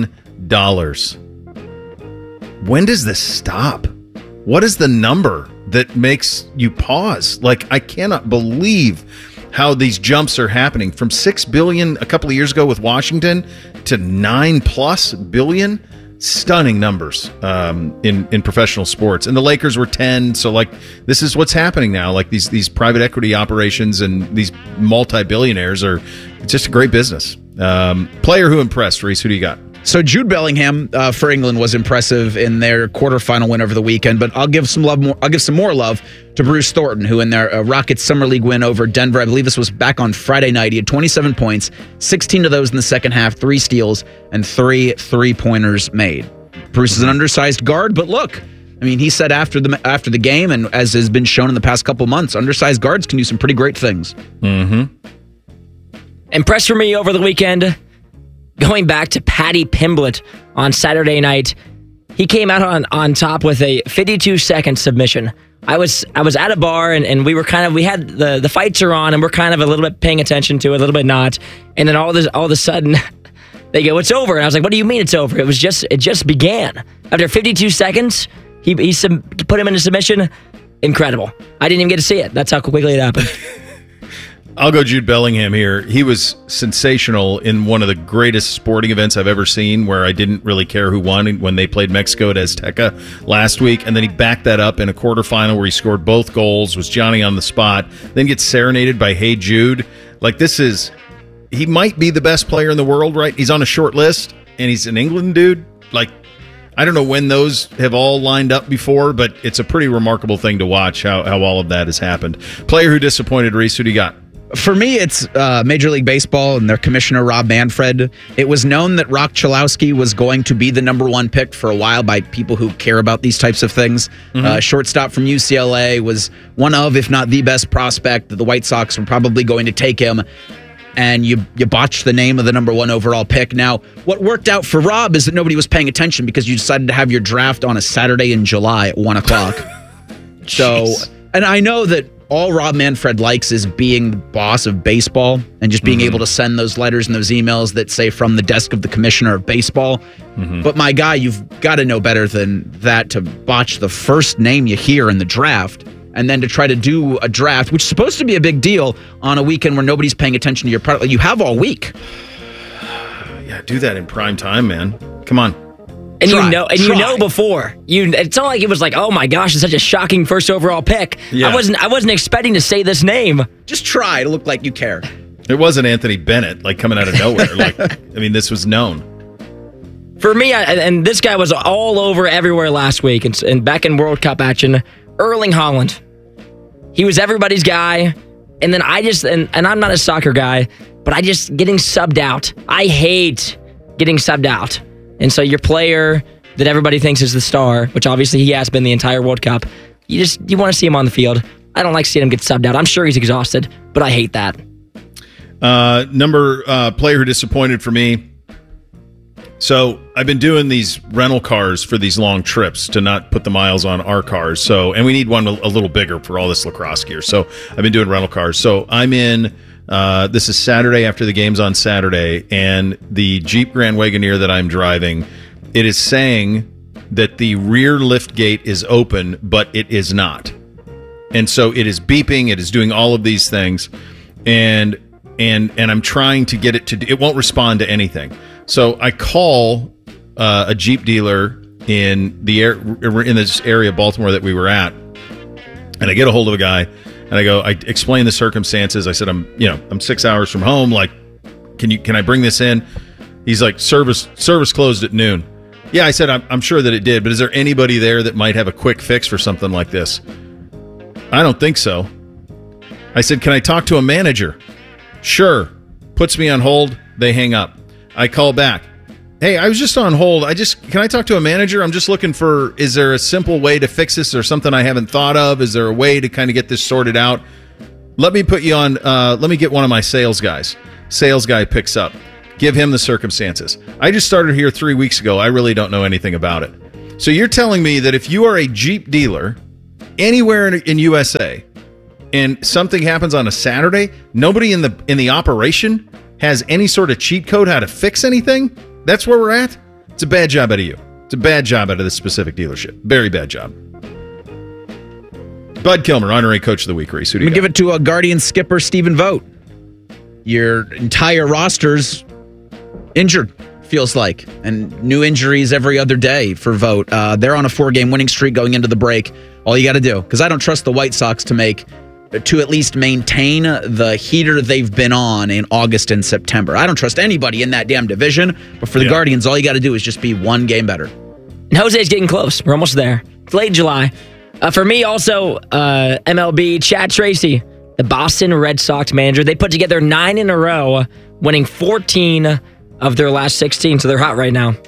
When does this stop? What is the number that makes you pause? Like, I cannot believe how these jumps are happening from $6 billion a couple of years ago with Washington to $9+ billion. Stunning numbers in professional sports. And the Lakers were 10, so like this is what's happening now. Like these private equity operations and these multi-billionaires it's just a great business. Player who impressed, Reese, who do you got? So Jude Bellingham for England was impressive in their quarterfinal win over the weekend, but I'll give some more love to Bruce Thornton, who in their Rockets Summer League win over Denver, I believe this was back on Friday night, he had 27 points, 16 of those in the second half, 3 steals, and 3 3-pointers made. Bruce is an undersized guard, but look, I mean, he said after the game, and as has been shown in the past couple months, undersized guards can do some pretty great things. Mm-hmm. Impressed for me over the weekend. Going back to Paddy Pimblett on Saturday night, he came out on top with a 52-second submission. I was at a bar and we had the fights are on and we're kind of a little bit paying attention to it, a little bit not. And then all of a sudden they go, "It's over." And I was like, "What do you mean it's over? It just began." After 52 seconds, he put him into submission. Incredible. I didn't even get to see it. That's how quickly it happened. I'll go Jude Bellingham here. He was sensational in one of the greatest sporting events I've ever seen, where I didn't really care who won when they played Mexico at Azteca last week. And then he backed that up in a quarterfinal where he scored both goals, was Johnny on the spot, then gets serenaded by Hey Jude. Like, he might be the best player in the world, right? He's on a short list, and he's an England dude. Like, I don't know when those have all lined up before, but it's a pretty remarkable thing to watch how all of that has happened. Player who disappointed, Reese, who do you got? For me, it's Major League Baseball and their commissioner, Rob Manfred. It was known that Rock Chalowski was going to be the number 1 pick for a while by people who care about these types of things. Mm-hmm. Shortstop from UCLA was one of, if not the best prospect. The White Sox were probably going to take him. And you botched the name of the number 1 overall pick. Now, what worked out for Rob is that nobody was paying attention because you decided to have your draft on a Saturday in July at 1 o'clock. So, and I know that all Rob Manfred likes is being the boss of baseball and just being able to send those letters and those emails that say from the desk of the commissioner of baseball. Mm-hmm. But my guy, you've got to know better than that to botch the first name you hear in the draft and then to try to do a draft, which is supposed to be a big deal on a weekend where nobody's paying attention to your product. You have all week. Yeah, do that in prime time, man. Come on. And you know before. It's not like it was like, oh my gosh, it's such a shocking first overall pick. Yeah. I wasn't expecting to say this name. Just try to look like you care. It wasn't Anthony Bennett, like coming out of nowhere. This was known. For me, and this guy was all over everywhere last week and back in World Cup action, Erling Haaland. He was everybody's guy. And then and I'm not a soccer guy, but I just getting subbed out. I hate getting subbed out. And so your player that everybody thinks is the star, which obviously he has been the entire World Cup, you want to see him on the field. I don't like seeing him get subbed out. I'm sure he's exhausted, but I hate that. Player who disappointed for me. So I've been doing these rental cars for these long trips to not put the miles on our cars. And we need one a little bigger for all this lacrosse gear. So I've been doing rental cars. So I'm in. This is Saturday after the game's on Saturday, and the Jeep Grand Wagoneer that I'm driving, it is saying that the rear lift gate is open, but it is not. And so it is beeping, it is doing all of these things, and I'm trying to get it won't respond to anything. So I call a Jeep dealer in this area of Baltimore that we were at, and I get a hold of a guy. And I explain the circumstances. I said, I'm 6 hours from home. Like, can I bring this in? He's like, service closed at noon. Yeah, I said, I'm sure that it did, but is there anybody there that might have a quick fix for something like this? I don't think so. I said, can I talk to a manager? Sure. Puts me on hold. They hang up. I call back. Hey, I was just on hold. Can I talk to a manager? I'm just looking for, is there a simple way to fix this or something I haven't thought of? Is there a way to kind of get this sorted out? Let me put you on, let me get one of my sales guys. Sales guy picks up. Give him the circumstances. I just started here 3 weeks ago. I really don't know anything about it. So you're telling me that if you are a Jeep dealer anywhere in USA and something happens on a Saturday, nobody in the operation has any sort of cheat code how to fix anything? That's where we're at? It's a bad job out of you. It's a bad job out of this specific dealership. Very bad job. Bud Kilmer, honorary coach of the week, Reese. Who do you give it to a Guardian skipper, Stephen Vogt. Your entire roster's injured, feels like, and new injuries every other day for Vogt. They're on a 4-game winning streak going into the break. All you got to do, because I don't trust the White Sox to at least maintain the heater they've been on in August and September. I don't trust anybody in that damn division, but for the Guardians, all you got to do is just be 1 game better. Jose's getting close. We're almost there. It's late July. For me, also, MLB, Chad Tracy, the Boston Red Sox manager. They put together 9 in a row, winning 14 of their last 16, so they're hot right now.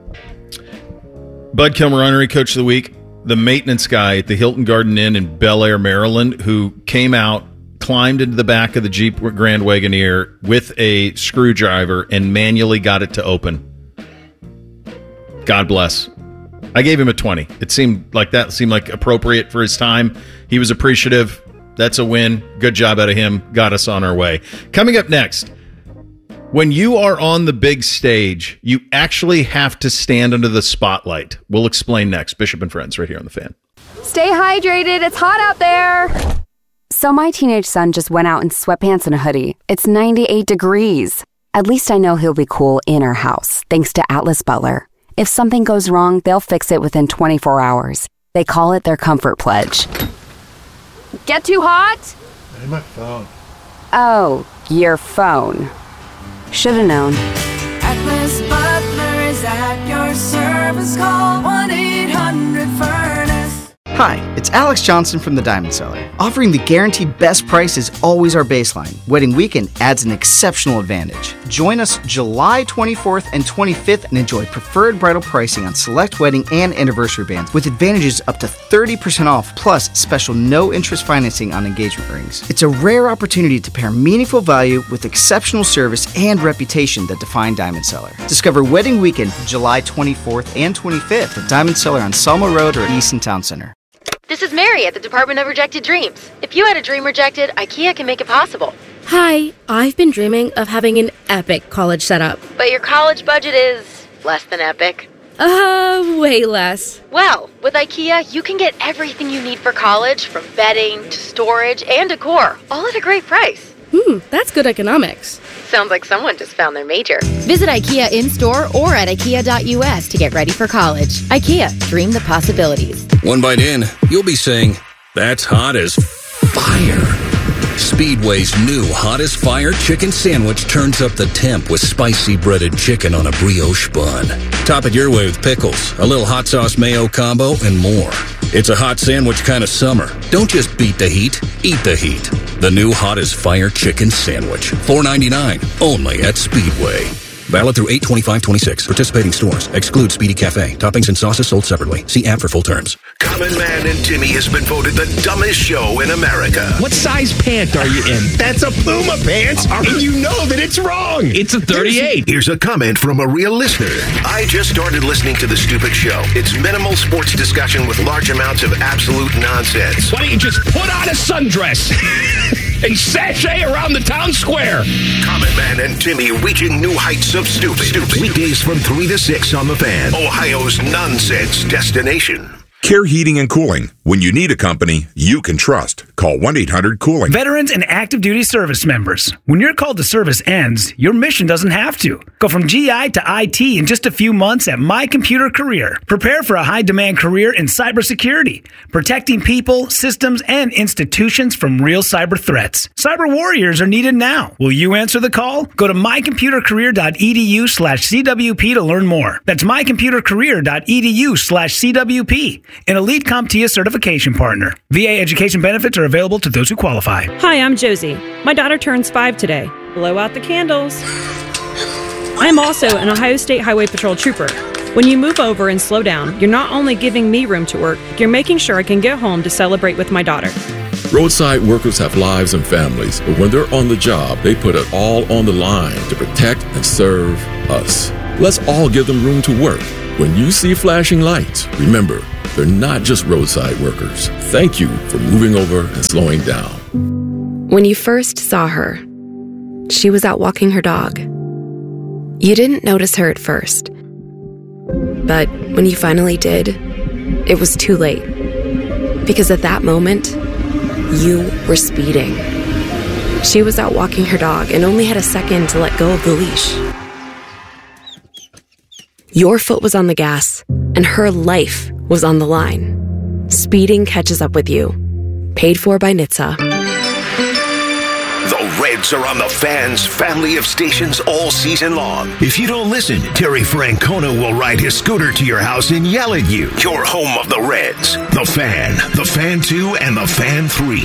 Bud Kilmer, honorary coach of the week, the maintenance guy at the Hilton Garden Inn in Bel Air, Maryland, who came out, climbed into the back of the Jeep Grand Wagoneer with a screwdriver and manually got it to open. God bless. I gave him a 20. It seemed like appropriate for his time. He was appreciative. That's a win. Good job out of him. Got us on our way. Coming up next, when you are on the big stage, you actually have to stand under the spotlight. We'll explain next. Bishop and Friends right here on The Fan. Stay hydrated. It's hot out there. So my teenage son just went out in sweatpants and a hoodie. It's 98 degrees. At least I know he'll be cool in our house, thanks to Atlas Butler. If something goes wrong, they'll fix it within 24 hours. They call it their comfort pledge. Get too hot? Hey, my phone. Oh, your phone. Should've known. Atlas Butler is at your service. Call 1-800-FURNACE. Hi, it's Alex Johnson from the Diamond Cellar. Offering the guaranteed best price is always our baseline. Wedding weekend adds an exceptional advantage. Join us July 24th and 25th and enjoy preferred bridal pricing on select wedding and anniversary bands with advantages up to 30% off plus special no-interest financing on engagement rings. It's a rare opportunity to pair meaningful value with exceptional service and reputation that define Diamond Cellar. Discover Wedding Weekend July 24th and 25th at Diamond Cellar on Selma Road or Easton Town Center. This is Mary at the Department of Rejected Dreams. If you had a dream rejected, IKEA can make it possible. Hi, I've been dreaming of having an epic college setup. But your college budget is less than epic. Way less. Well, with IKEA, you can get everything you need for college, from bedding to storage and decor, all at a great price. That's good economics. Sounds like someone just found their major. Visit IKEA in-store or at IKEA.us to get ready for college. IKEA, dream the possibilities. One bite in, you'll be saying, that's hot as fire. Speedway's new Hot as Fire chicken sandwich turns up the temp with spicy breaded chicken on a brioche bun. Top it your way with pickles, a little hot sauce mayo combo, and more. It's a hot sandwich kind of summer. Don't just beat the heat, eat the heat. The new Hot as Fire chicken sandwich. $4.99, only at Speedway. Valid through 8/25/26. Participating stores. Exclude Speedy Cafe. Toppings and sauces sold separately. See app for full terms. Common Man and Timmy has been voted the dumbest show in America. What size pant are you in? That's a Puma pants, and you know that it's wrong. It's a 38. Here's a comment from a real listener. I just started listening to the stupid show. It's minimal sports discussion with large amounts of absolute nonsense. Why don't you just put on a sundress and sashay around the town square? Common Man and Timmy reaching new heights of stupid. Weekdays from 3 to 6 on The Fan. Ohio's nonsense destination. Care Heating and Cooling. When you need a company you can trust, call 1-800-COOLING. Veterans and active duty service members. When your call to service ends, your mission doesn't have to. Go from GI to IT in just a few months at My Computer Career. Prepare for a high-demand career in cybersecurity, protecting people, systems, and institutions from real cyber threats. Cyber warriors are needed now. Will you answer the call? Go to mycomputercareer.edu/CWP to learn more. That's mycomputercareer.edu/CWP. An elite CompTIA certification partner. VA education benefits are available to those who qualify. Hi, I'm Josie. My daughter turns 5 today. Blow out the candles. I'm also an Ohio State Highway Patrol trooper. When you move over and slow down, you're not only giving me room to work, you're making sure I can get home to celebrate with my daughter. Roadside workers have lives and families, but when they're on the job, they put it all on the line to protect and serve us. Let's all give them room to work. When you see flashing lights, remember, they're not just roadside workers. Thank you for moving over and slowing down. When you first saw her, she was out walking her dog. You didn't notice her at first. But when you finally did, it was too late. Because at that moment, you were speeding. She was out walking her dog and only had a second to let go of the leash. Your foot was on the gas, and her life was on the line. Speeding catches up with you. Paid for by NHTSA. The Reds are on the Fan's family of stations all season long. If you don't listen, Terry Francona will ride his scooter to your house and yell at you. Your home of the Reds. The Fan, the Fan 2, and the Fan 3.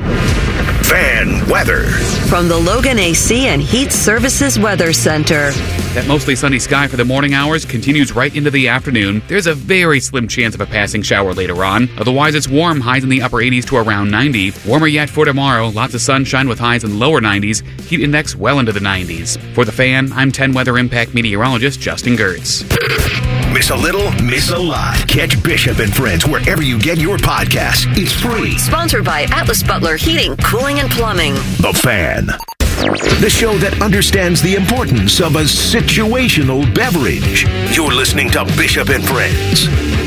Fan weather. From the Logan AC and Heat Services Weather Center. That mostly sunny sky for the morning hours continues right into the afternoon. There's a very slim chance of a passing shower later on. Otherwise, it's warm, highs in the upper 80s to around 90. Warmer yet for tomorrow. Lots of sunshine with highs in lower 90s. Heat index well into the 90s. For the Fan, I'm 10 Weather Impact meteorologist Justin Gertz. Miss a little, miss a lot. Catch Bishop and Friends wherever you get your podcasts. It's free. Sponsored by Atlas Butler Heating, Cooling, and Plumbing. The Fan. The show that understands the importance of a situational beverage. You're listening to Bishop and Friends.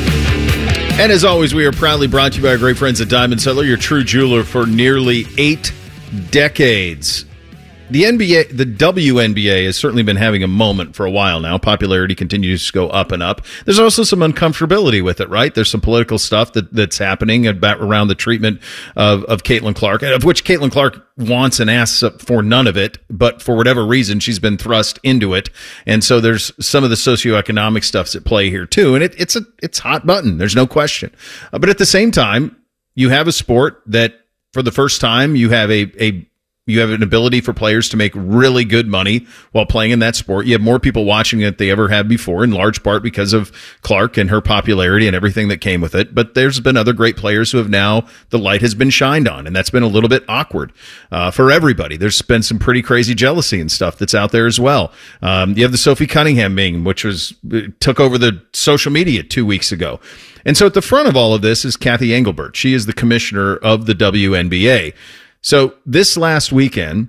And as always, we are proudly brought to you by our great friends at Diamond Settler, your true jeweler for nearly 8 decades. The NBA, the WNBA has certainly been having a moment for a while now. Popularity continues to go up and up. There's also some uncomfortability with it, right? There's some political stuff that's happening around the treatment of Caitlin Clark, of which Caitlin Clark wants and asks for none of it, but for whatever reason, she's been thrust into it. And so there's some of the socioeconomic stuff's at play here too. And it's hot button. There's no question. But at the same time, you have a sport that for the first time, you have you have an ability for players to make really good money while playing in that sport. You have more people watching it than they ever have before, in large part because of Clark and her popularity and everything that came with it. But there's been other great players who have now, the light has been shined on, and that's been a little bit awkward for everybody. There's been some pretty crazy jealousy and stuff that's out there as well. You have the Sophie Cunningham meme, which took over the social media 2 weeks ago. And so at the front of all of this is Cathy Engelbert. She is the commissioner of the WNBA. So this last weekend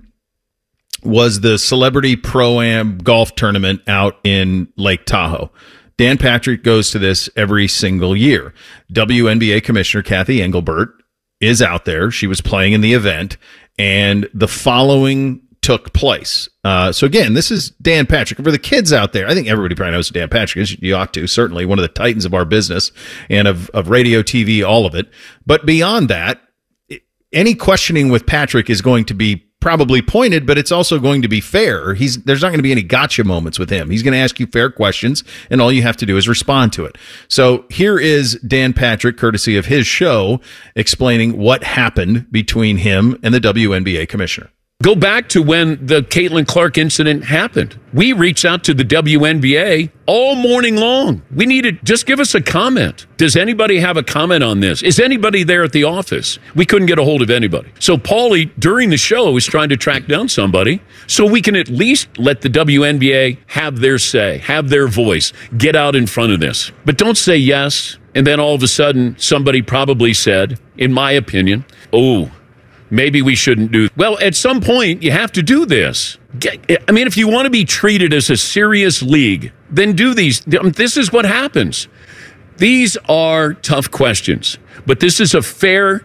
was the Celebrity Pro-Am golf tournament out in Lake Tahoe. Dan Patrick goes to this every single year. WNBA Commissioner Cathy Engelbert is out there. She was playing in the event, and the following took place. So again, this is Dan Patrick. For the kids out there, I think everybody probably knows who Dan Patrick is. You ought to, certainly one of the titans of our business and of radio, TV, all of it. But beyond that, any questioning with Patrick is going to be probably pointed, but it's also going to be fair. There's not going to be any gotcha moments with him. He's going to ask you fair questions, and all you have to do is respond to it. So here is Dan Patrick, courtesy of his show, explaining what happened between him and the WNBA commissioner. Go back to when the Caitlin Clark incident happened. We reached out to the WNBA all morning long. We needed, just give us a comment. Does anybody have a comment on this? Is anybody there at the office? We couldn't get a hold of anybody. So Paulie, during the show, was trying to track down somebody so we can at least let the WNBA have their say, have their voice, get out in front of this. But don't say yes, and then all of a sudden somebody probably said, in my opinion, maybe we shouldn't do. Well, at some point, you have to do this. I mean, if you want to be treated as a serious league, then do these. This is what happens. These are tough questions, but this is a fair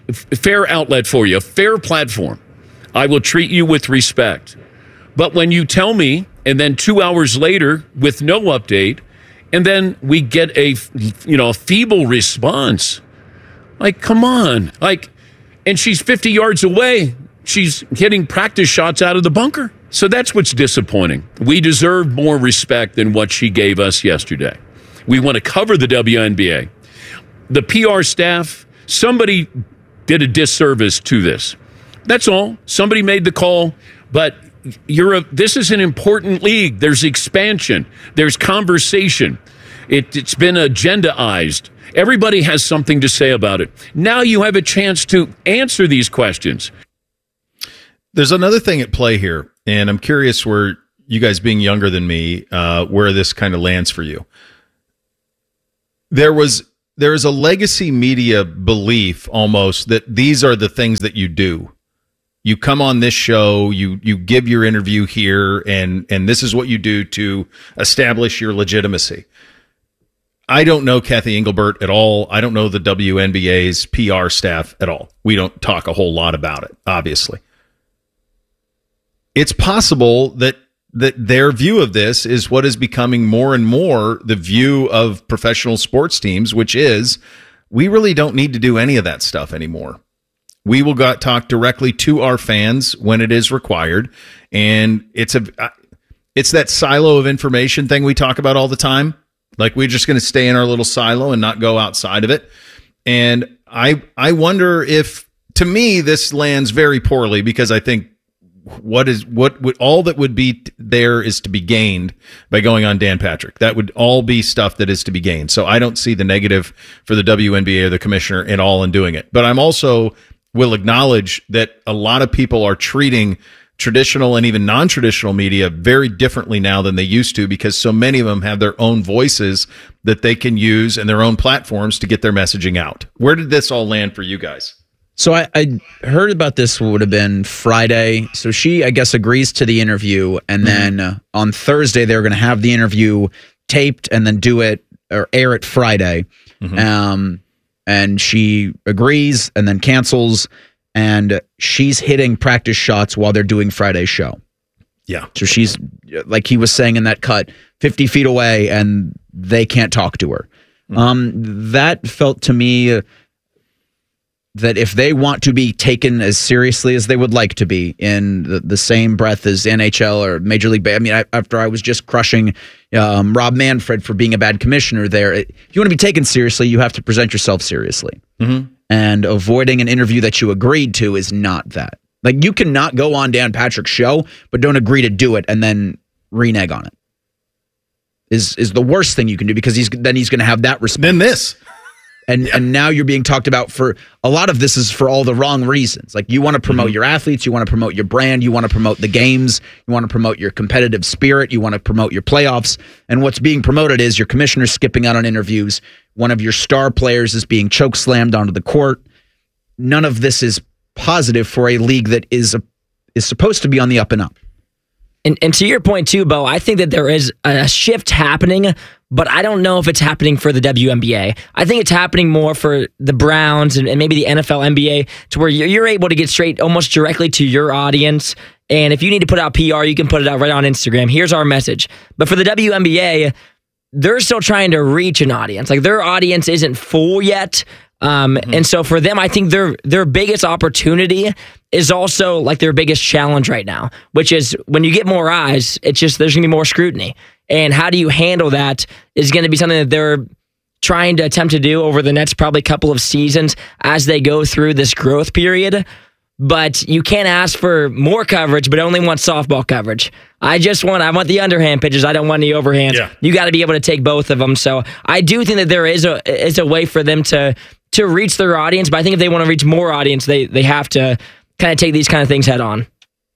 outlet for you, a fair platform. I will treat you with respect. But when you tell me, and then 2 hours later, with no update, and then we get a feeble response, like, come on, and she's 50 yards away. She's hitting practice shots out of the bunker. So that's what's disappointing. We deserve more respect than what she gave us yesterday. We want to cover the WNBA. The PR staff, somebody did a disservice to this. That's all. Somebody made the call, but this is an important league. There's expansion. There's conversation. It's been agendaized. Everybody has something to say about it. Now you have a chance to answer these questions. There's another thing at play here, and I'm curious where you guys being younger than me, where this kind of lands for you. There is a legacy media belief almost that these are the things that you do. You come on this show, you give your interview here, and this is what you do to establish your legitimacy. I don't know Kathy Engelbert at all. I don't know the WNBA's PR staff at all. We don't talk a whole lot about it, obviously. It's possible that their view of this is what is becoming more and more the view of professional sports teams, which is we really don't need to do any of that stuff anymore. We will talk directly to our fans when it is required, and it's that silo of information thing we talk about all the time. Like we're just going to stay in our little silo and not go outside of it. And I wonder if, to me, this lands very poorly because I think all that would be there is to be gained by going on Dan Patrick. That would all be stuff that is to be gained. So I don't see the negative for the WNBA or the commissioner at all in doing it. But I'm also will acknowledge that a lot of people are treating traditional and even non-traditional media very differently now than they used to because so many of them have their own voices that they can use and their own platforms to get their messaging out. Where did this all land for you guys? So I heard about this would have been Friday. So she, I guess, agrees to the interview. And then on Thursday, they're going to have the interview taped and then do it or air it Friday. And she agrees and then cancels. And she's hitting practice shots while they're doing Friday's show. Yeah. So she's, like he was saying in that cut, 50 feet away and they can't talk to her. That felt to me that if they want to be taken as seriously as they would like to be in the same breath as NHL or Major League Baseball, after I was just crushing Rob Manfred for being a bad commissioner there, if you want to be taken seriously, you have to present yourself seriously. And avoiding an interview that you agreed to is not that. Like, you cannot go on Dan Patrick's show, but don't agree to do it and then renege on it. Is the worst thing you can do because he's going to have that response. Then this. And now you're being talked about for a lot of this is for all the wrong reasons. Like, you want to promote your athletes, you want to promote your brand, you want to promote the games, you want to promote your competitive spirit, you want to promote your playoffs. And what's being promoted is your commissioner skipping out on interviews. One of your star players is being chokeslammed onto the court. None of this is positive for a league that is supposed to be on the up and up. And to your point too, Bo, I think that there is a shift happening, but I don't know if it's happening for the WNBA. I think it's happening more for the Browns and maybe the NFL, NBA, to where you're able to get straight almost directly to your audience. And if you need to put out PR, you can put it out right on Instagram. Here's our message. But for the WNBA, they're still trying to reach an audience. Like, their audience isn't full yet. And so for them, I think their biggest opportunity is also like their biggest challenge right now, which is when you get more eyes, it's just there's going to be more scrutiny. And how do you handle that is going to be something that they're trying to attempt to do over the next probably couple of seasons as they go through this growth period. But you can't ask for more coverage, but only want softball coverage. I want the underhand pitches. I don't want any overhands. Yeah. You got to be able to take both of them. So I do think that there is a way for them to reach their audience, but I think if they want to reach more audience, they have to kind of take these kind of things head on.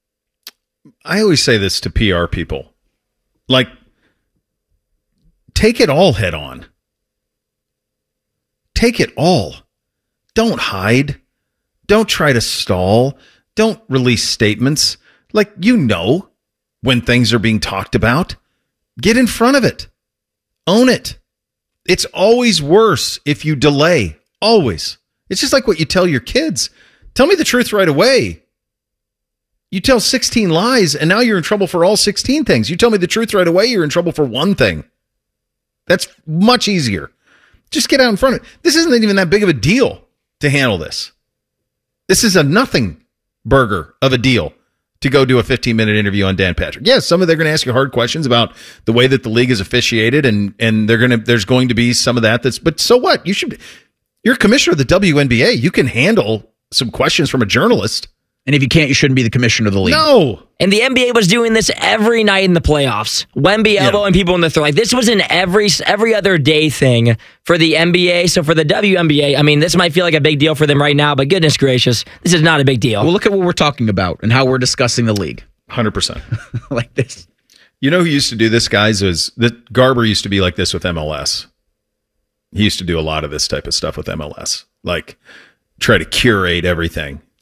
I always say this to PR people. Like, take it all head on. Take it all. Don't hide. Don't try to stall. Don't release statements. Like, when things are being talked about. Get in front of it. Own it. It's always worse if you delay. Always. It's just like what you tell your kids. Tell me the truth right away. You tell 16 lies, and now you're in trouble for all 16 things. You tell me the truth right away, you're in trouble for one thing. That's much easier. Just get out in front of it. This isn't even that big of a deal to handle this. This is a nothing burger of a deal to go do a 15-minute interview on Dan Patrick. Yes, they're going to ask you hard questions about the way that the league is officiated, and there's going to be some of that. But so what? You're commissioner of the WNBA. You can handle some questions from a journalist. And if you can't, you shouldn't be the commissioner of the league. No. And the NBA was doing this every night in the playoffs. Wemby elbowing people in the throat. Like, this was an every other day thing for the NBA. So for the WNBA, I mean, this might feel like a big deal for them right now, but goodness gracious, this is not a big deal. Well, look at what we're talking about and how we're discussing the league. 100%. Like this. You know who used to do this, guys? Garber used to be like this with MLS. He used to do a lot of this type of stuff with MLS. Like, try to curate everything.